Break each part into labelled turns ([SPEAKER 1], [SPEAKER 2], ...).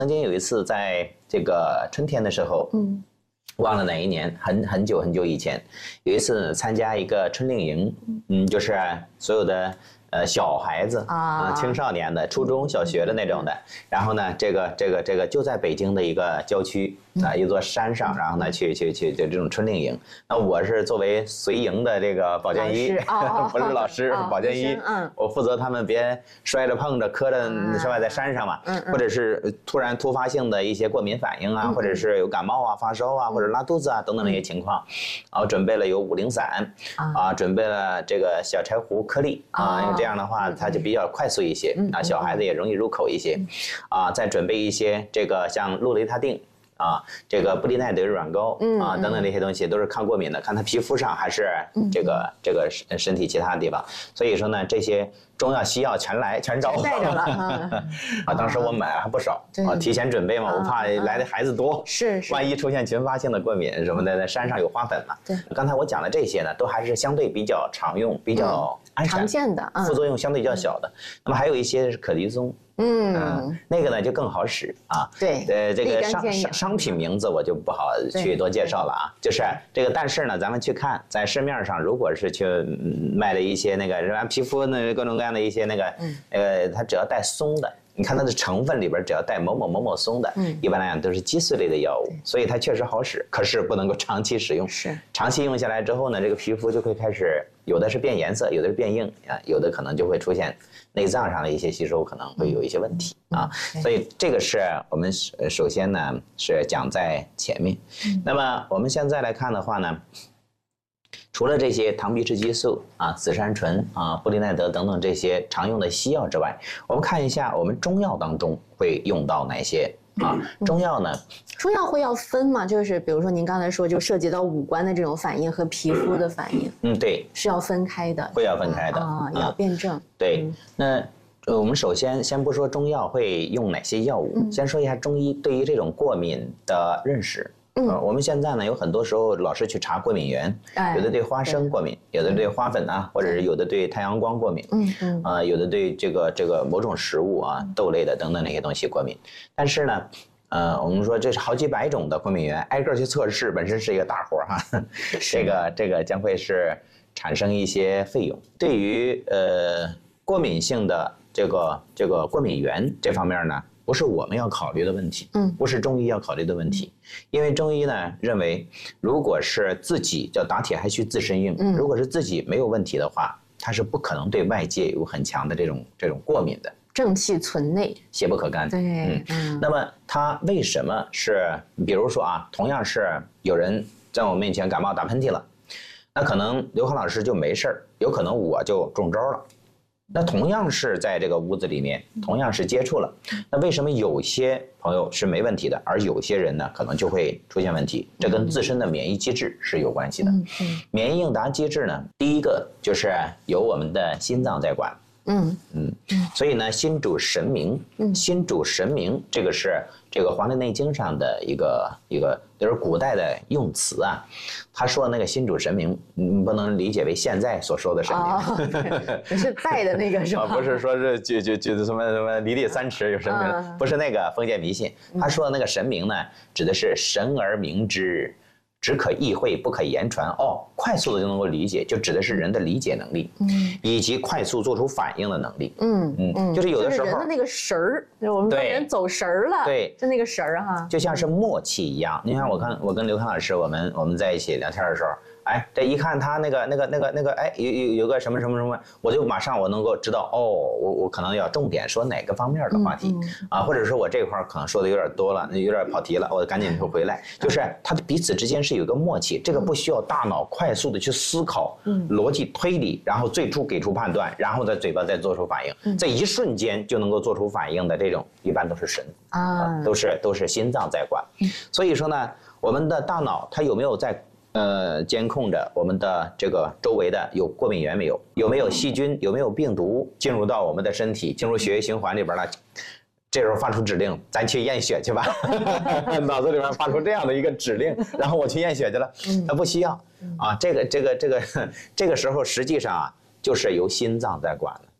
[SPEAKER 1] 曾经有一次在这个春天的时候，忘了哪一年，很久很久以前，有一次参加一个春令营，就是所有的小孩子青少年的初中小学的那种的，然后呢，这个就在北京的一个郊区一座山上，然后呢去就这种春令营。那我是作为随营的这个保健医，不是老师，是保健医，我负责他们别摔着碰着磕着是吧，在山上嘛，或者是突发性的一些过敏反应啊，或者是有感冒啊、发烧啊，或者拉肚子啊等等那些情况，然后准备了有5灵散准备了这个小柴胡颗粒因为这样的话它就比较快速一些小孩子也容易入口一些再准备一些这个像氯雷他定这个布利奈德软膏等等这些东西都是抗过敏的，看他皮肤上还是这个身体其他的地方。所以说呢，这些中药西药全找我
[SPEAKER 2] 带着了
[SPEAKER 1] 当时我买了还不少提前准备嘛，我怕来的孩子多，
[SPEAKER 2] 是
[SPEAKER 1] 万一出现群发性的过敏什么的，在山上有花粉嘛。对，刚才我讲的这些呢，都还是相对比较常用、比较安全、
[SPEAKER 2] 常见的，
[SPEAKER 1] 副作用相对较小的。那么还有一些是可的松。那个呢就更好使
[SPEAKER 2] 对，
[SPEAKER 1] 这个商品名字我就不好去多介绍了就是这个，但是呢，咱们去看在市面上，如果是去卖的一些那个是吧，皮肤那各种各样的一些那个，它只要带松的。你看它的成分里边只要带某某松的，一般来讲都是激素类的药物，所以它确实好使，可是不能够长期使用。
[SPEAKER 2] 是，
[SPEAKER 1] 长期用下来之后呢，这个皮肤就会开始有的是变颜色，有的是变硬有的可能就会出现内脏上的一些吸收可能会有一些问题所以这个是我们首先呢是讲在前面。那么我们现在来看的话呢，除了这些糖皮质激素紫杉醇布利奈德等等这些常用的西药之外，我们看一下我们中药当中会用到哪些中药呢？
[SPEAKER 2] 中药会要分吗？就是比如说您刚才说，就涉及到五官的这种反应和皮肤的反应，对，是要分开的，
[SPEAKER 1] 会要分开的
[SPEAKER 2] 要辩证。
[SPEAKER 1] 对，那我们首先不说中药会用哪些药物，先说一下中医对于这种过敏的认识。我们现在呢有很多时候老是去查过敏源，有的对花生过敏，有的对花粉或者是有的对太阳光过敏，有的对这个某种食物豆类的等等那些东西过敏。但是呢，我们说这是好几百种的过敏源，挨个去测试本身是一个大活这个将会是产生一些费用。对于过敏性的这个过敏源这方面呢，不是我们要考虑的问题，不是中医要考虑的问题，因为中医呢认为，如果是自己叫打铁还需自身硬，如果是自己没有问题的话，它是不可能对外界有很强的这种过敏的。
[SPEAKER 2] 正气存内，
[SPEAKER 1] 邪不可干。
[SPEAKER 2] 对，
[SPEAKER 1] 那么它为什么是？比如说同样是有人在我面前感冒打喷嚏了，那可能刘康老师就没事儿，有可能我就中招了。那同样是在这个屋子里面，同样是接触了，那为什么有些朋友是没问题的，而有些人呢可能就会出现问题？这跟自身的免疫机制是有关系的。免疫应答机制呢，第一个就是由我们的心脏在管。所以呢，心主神明，心主神明，这个是这个《黄帝内经》上的一个，就是古代的用词他说那个心主神明，不能理解为现在所说的神明，
[SPEAKER 2] 不是拜的那个是吧？
[SPEAKER 1] 不是说是就什么离地3尺有神明，不是那个封建迷信。他说的那个神明呢，指的是神而明之。只可意会，不可言传。快速的就能够理解，就指的是人的理解能力，以及快速做出反应的能力。就是有的时候
[SPEAKER 2] 人的那个神儿，我们说人走神儿了，
[SPEAKER 1] 对，
[SPEAKER 2] 就那个神儿
[SPEAKER 1] 就像是默契一样。你看，我跟刘康老师，我们在一起聊天的时候，这一看他那个，有个什么，我就马上我能够知道，我可能要重点说哪个方面的话题或者说我这块可能说的有点多了，有点跑题了，我赶紧就回来。就是他彼此之间是有个默契，这个不需要大脑快速的去思考、逻辑推理，然后最初给出判断，然后在嘴巴再做出反应，在一瞬间就能够做出反应的这种，一般都是神都是心脏在管。所以说呢，我们的大脑它有没有在监控着我们的这个周围的有过敏源没有？有没有细菌？有没有病毒进入到我们的身体，进入血液循环里边了？这时候发出指令，咱去验血去吧。脑子里面发出这样的一个指令，然后我去验血去了。它不需要这个时候实际上就是由心脏在管了。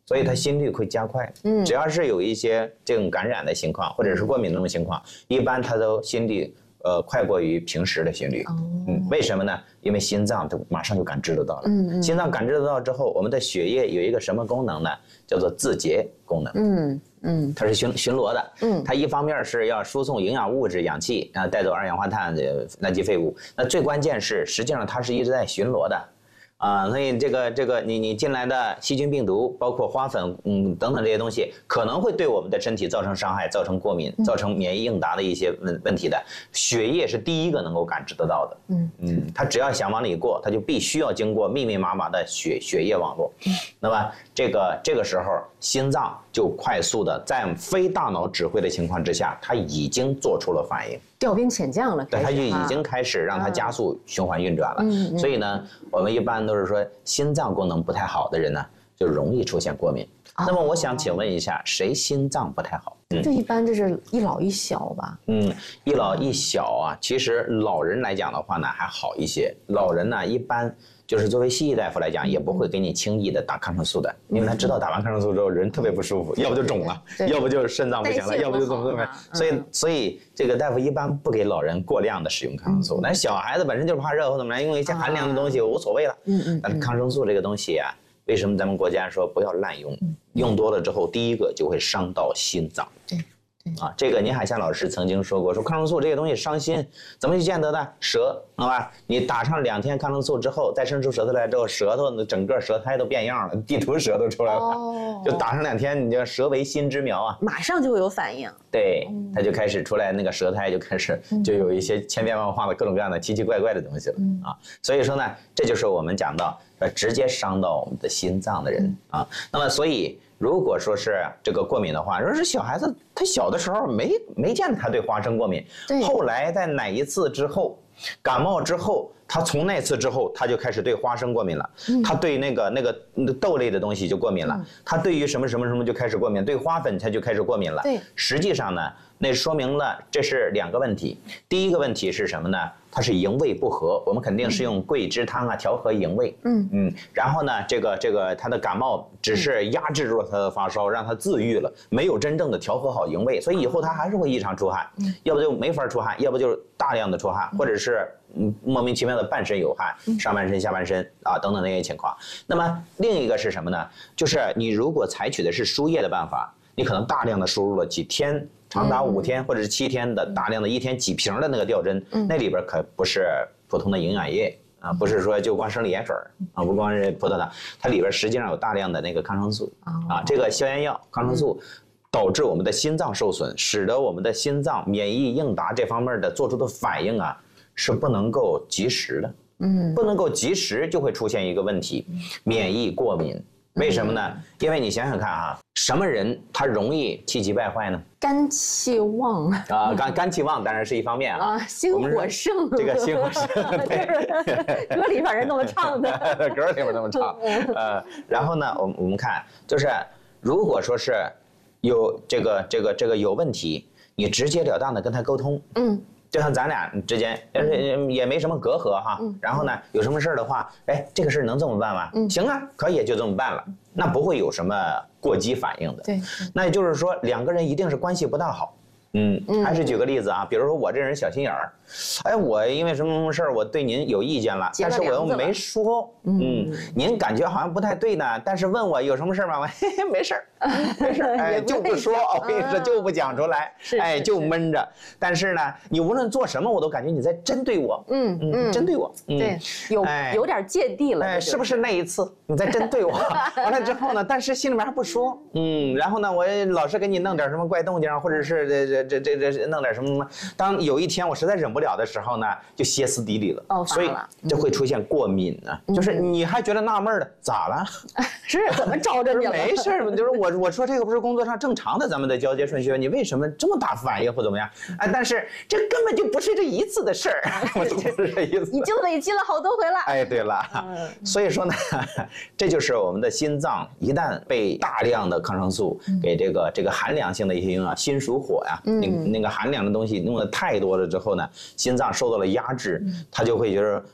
[SPEAKER 1] 所以他心率会加快。只要是有一些这种感染的情况，或者是过敏的这种情况，一般他都心率快过于平时的心率。为什么呢？因为心脏就马上就感知得到了。心脏感知得到之后，我们的血液有一个什么功能呢？叫做自洁功能。它是巡逻的。它一方面是要输送营养物质、氧气，然后带走二氧化碳、垃圾废物。那最关键是，实际上它是一直在巡逻的。所以这个你进来的细菌、病毒，包括花粉，等等这些东西，可能会对我们的身体造成伤害，造成过敏，造成免疫应答的一些问题的。血液是第一个能够感知得到的。它只要想往里过，它就必须要经过密密麻麻的血液网络。那么这个时候，心脏就快速的在非大脑指挥的情况之下，它已经做出了反应。
[SPEAKER 2] 调兵遣将了，
[SPEAKER 1] 对，它就已经开始让它加速循环运转了。所以呢，我们一般都是说心脏功能不太好的人呢，就容易出现过敏。那么我想请问一下，谁心脏不太好？
[SPEAKER 2] 这一般就是一老一小吧？
[SPEAKER 1] 一老一小啊，其实老人来讲的话呢还好一些。老人呢一般就是作为西医大夫来讲，也不会给你轻易的打抗生素的，因为他知道打完抗生素之后人特别不舒服，要不就肿了，要不就肾脏不行了，要不就怎么。所以这个大夫一般不给老人过量的使用抗生素。但是小孩子本身就怕热或怎么来，用一些寒凉的东西无所谓了。但抗生素这个东西啊，为什么咱们国家说不要滥用？用多了之后，第一个就会伤到心脏。这个倪海厦老师曾经说过，说抗生素这个东西伤心，怎么去见得的？舌，好吧？你打上2天抗生素之后，再伸出舌头来之后，舌头整个舌苔都变样了，地图舌都出来了。就打上2天，你就舌为心之苗啊，
[SPEAKER 2] 马上就会有反应。
[SPEAKER 1] 对，它就开始出来，那个舌苔就开始就有一些千变万化的各种各样的奇奇怪怪的东西了啊。所以说呢，这就是我们讲到直接伤到我们的心脏的人啊。那么所以。如果说是这个过敏的话，如果是小孩子，他小的时候没见他对花生过敏，后来在哪一次之后，感冒之后，他从那次之后，他就开始对花生过敏了，他对那个豆类的东西就过敏了，他对于什么就开始过敏，对花粉他就开始过敏了。实际上呢，那说明了这是2个问题。第一个问题是什么呢？它是营卫不和，我们肯定是用桂枝汤啊调和营卫。然后呢，这个他的感冒只是压制住了他的发烧，让他自愈了，没有真正的调和好营卫，所以以后他还是会异常出汗，要不就没法出汗，要不就是大量的出汗，或者是莫名其妙的半身有汗，上半身、下半身啊等等那些情况。那么另一个是什么呢？就是你如果采取的是输液的办法，你可能大量的输入了几天。长达5天或者是7天的大量的1天几瓶的那个吊针，那里边可不是普通的营养液啊，不是说就光生理盐水啊，不光是葡萄糖，它里边实际上有大量的那个抗生素啊，这个消炎药、抗生素导致我们的心脏受损，使得我们的心脏免疫应答这方面的做出的反应啊是不能够及时的，不能够及时就会出现一个问题，免疫过敏。为什么呢？因为你想想看啊，什么人他容易气急败坏呢？
[SPEAKER 2] 肝气旺
[SPEAKER 1] 啊，肝气旺当然是一方面啊，
[SPEAKER 2] 心火盛，
[SPEAKER 1] 这个心火盛，
[SPEAKER 2] 对，歌里反正那么唱的，
[SPEAKER 1] 歌里边那么唱，然后呢，我们看，就是如果说是有这个有问题，你直截了当的跟他沟通，就像咱俩之间也没什么隔阂哈，然后呢，有什么事儿的话，哎，这个事儿能这么办吗？行啊，可以，就这么办了，那不会有什么过激反应的。
[SPEAKER 2] 对，
[SPEAKER 1] 那也就是说2个人一定是关系不大好。还是举个例子啊，比如说我这人小心眼儿，哎，我因为什么事儿我对您有意见了，但是我又没说，您感觉好像不太对呢，但是问我有什么事儿吗？我嘿嘿没事儿，没事儿，哎，就不说，我跟你说就不讲出来，哎，就闷着。但是呢，你无论做什么，我都感觉你在针对我，针对我，
[SPEAKER 2] 对，有点芥蒂了，
[SPEAKER 1] 哎，是不是那一次你在针对我？完了之后呢，但是心里面还不说，然后呢，我老是给你弄点什么怪动静，或者是这弄点什么，当有一天我实在忍不了的时候呢，就歇斯底里了，所以就会出现过敏呢。就是你还觉得纳闷的，咋了？
[SPEAKER 2] 是怎么着着你了？
[SPEAKER 1] 没事，就是我说这个不是工作上正常的咱们的交接顺序，你为什么这么大反应或怎么样？哎，但是这根本就不是这一次的事儿，不是这一次，
[SPEAKER 2] 已经累积了好多回了。
[SPEAKER 1] 哎，对了，所以说呢，这就是我们的心脏一旦被大量的抗生素给这个寒凉性的一些营养，心属火呀。那个寒凉的东西弄得太多了之后呢，心脏受到了压制，它就会就是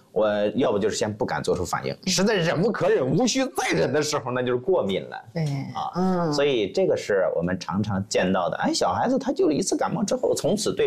[SPEAKER 1] 我要不就是先不敢做出反应，实在忍无可忍、无需再忍的时候，那就是过敏了。
[SPEAKER 2] 对
[SPEAKER 1] 啊，所以这个是我们常常见到的。哎，小孩子他就一次感冒之后，从此对